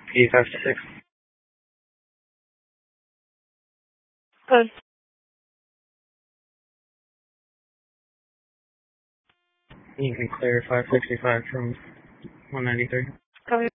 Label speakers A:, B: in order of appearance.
A: P56.
B: Good.
A: You can clear 565 from 193.
B: Copy.